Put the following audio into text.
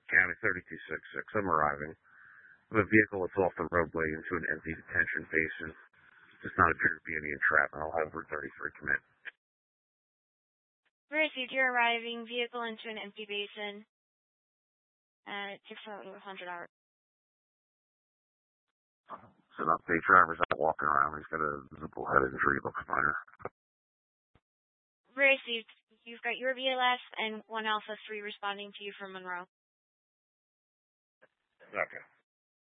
County 3266. I'm arriving. The vehicle is off the roadway into an empty detention basin. Does not appear to be any entrapment. I'll have Route 33 come in. Received your arriving vehicle into an empty basin at 600 hours. It's an update. Driver's out walking around. He's got a visible head injury. Looks minor. Received. You've got your BLS and 1 Alpha 3 responding to you from Monroe. Okay.